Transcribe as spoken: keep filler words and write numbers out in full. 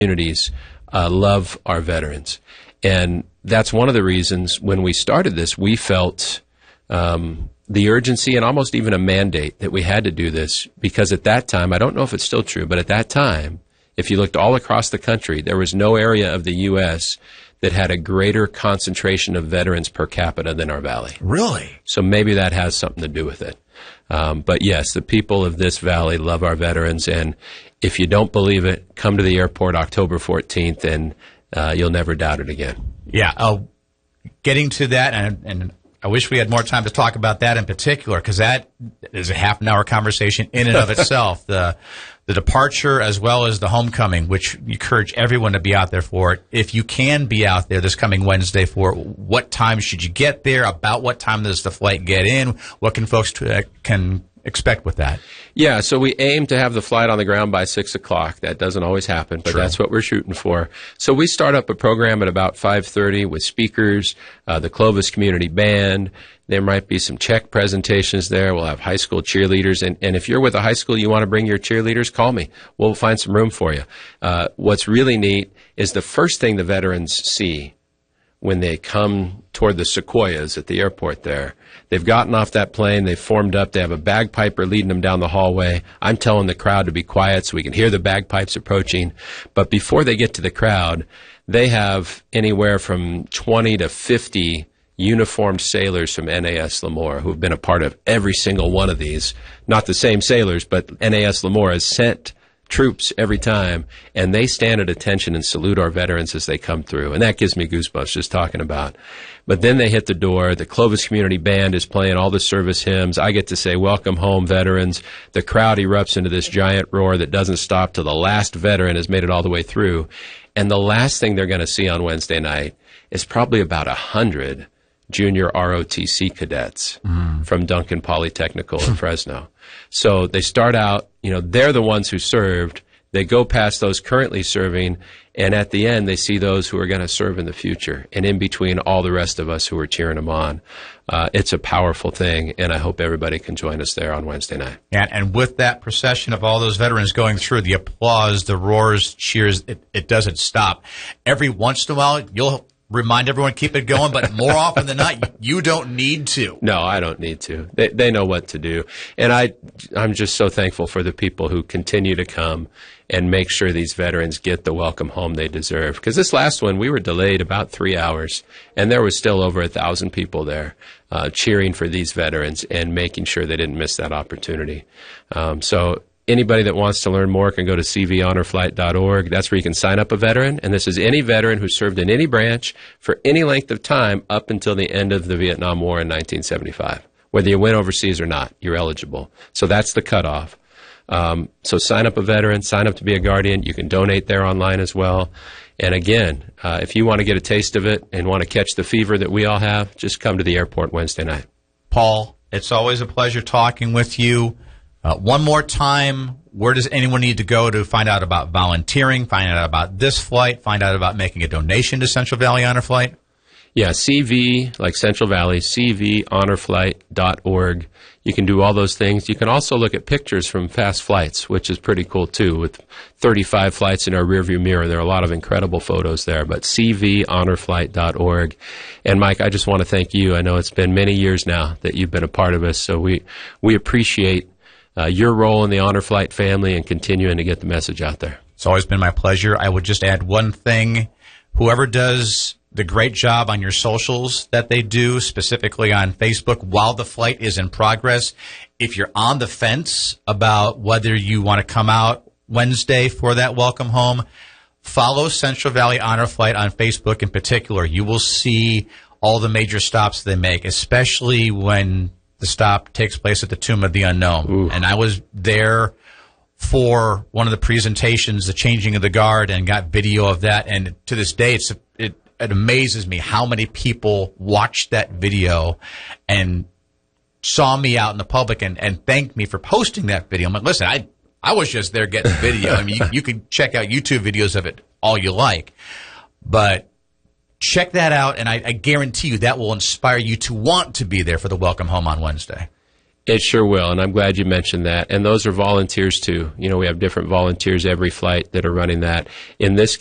communities uh, love our veterans. And that's one of the reasons when we started this, we felt um, the urgency and almost even a mandate that we had to do this, because at that time, I don't know if it's still true, but at that time, if you looked all across the country, there was no area of the U S that had a greater concentration of veterans per capita than our valley. Really? So maybe that has something to do with it. Um, but yes, the people of this valley love our veterans, and if you don't believe it, come to the airport October fourteenth, and uh, you'll never doubt it again. Yeah, uh, getting to that, and, and I wish we had more time to talk about that in particular, because that is a half an hour conversation in and of itself. The the departure as well as the homecoming, which we encourage everyone to be out there for it. If you can be out there this coming Wednesday for it, what time should you get there? About what time does the flight get in? What can folks t- uh, can expect with that? Yeah, so we aim to have the flight on the ground by six o'clock. That doesn't always happen, but True. That's what we're shooting for. So we start up a program at about five thirty with speakers, uh, the Clovis Community Band. There might be some check presentations there. We'll have high school cheerleaders. And, and if you're with a high school, you want to bring your cheerleaders, call me. We'll find some room for you. Uh, what's really neat is the first thing the veterans see when they come toward the Sequoias at the airport there. They've gotten off that plane. They've formed up. They have a bagpiper leading them down the hallway. I'm telling the crowd to be quiet so we can hear the bagpipes approaching. But before they get to the crowd, they have anywhere from twenty to fifty uniformed sailors from N A S Lemoore who have been a part of every single one of these. Not the same sailors, but N A S Lemoore has sent troops every time, and they stand at attention and salute our veterans as they come through. And that gives me goosebumps just talking about. But then they hit the door. The Clovis Community Band is playing all the service hymns. I get to say, welcome home, veterans. The crowd erupts into this giant roar that doesn't stop till the last veteran has made it all the way through. And the last thing they're going to see on Wednesday night is probably about a hundred junior R O T C cadets mm. from Duncan Polytechnical in Fresno. So they start out, you know, they're the ones who served. They go past those currently serving, and at the end they see those who are going to serve in the future, and in between all the rest of us who are cheering them on. Uh, it's a powerful thing, and I hope everybody can join us there on Wednesday night. And, and with that procession of all those veterans going through, the applause, the roars, cheers, it, it doesn't stop. Every once in a while, you'll remind everyone, keep it going, but more often than not, you don't need to. No, I don't need to. They, they know what to do. And I, I'm just so thankful for the people who continue to come and make sure these veterans get the welcome home they deserve. Because this last one, we were delayed about three hours, and there was still over a thousand people there uh, cheering for these veterans and making sure they didn't miss that opportunity. Um, so anybody that wants to learn more can go to c v honor flight dot org. That's where you can sign up a veteran. And this is any veteran who served in any branch for any length of time up until the end of the Vietnam War in nineteen seventy-five. Whether you went overseas or not, you're eligible. So that's the cutoff. Um, so sign up a veteran, sign up to be a guardian. You can donate there online as well. And again, uh, if you want to get a taste of it and want to catch the fever that we all have, just come to the airport Wednesday night. Paul, it's always a pleasure talking with you. Uh, one more time, where does anyone need to go to find out about volunteering, find out about this flight, find out about making a donation to Central Valley Honor Flight? Yeah, C V, like Central Valley, c v honor flight dot org. You can do all those things. You can also look at pictures from Fast Flights, which is pretty cool, too, with thirty-five flights in our rearview mirror. There are a lot of incredible photos there, but c v honor flight dot org. And, Mike, I just want to thank you. I know it's been many years now that you've been a part of us, so we, we appreciate Uh, your role in the Honor Flight family and continuing to get the message out there. It's always been my pleasure. I would just add one thing. Whoever does the great job on your socials that they do, specifically on Facebook, while the flight is in progress, if you're on the fence about whether you want to come out Wednesday for that welcome home, follow Central Valley Honor Flight on Facebook in particular. You will see all the major stops they make, especially when the stop takes place at the Tomb of the Unknown. Ooh. And I was there for one of the presentations, the changing of the guard, and got video of that. And to this day, it's, it, it amazes me how many people watched that video and saw me out in the public and, and thanked me for posting that video. I'm like, listen, I, I was just there getting video. I mean, you, you can check out YouTube videos of it all you like. But check that out, and I, I guarantee you that will inspire you to want to be there for the welcome home on Wednesday. It sure will, and I'm glad you mentioned that. And those are volunteers, too. You know, we have different volunteers every flight that are running that. In this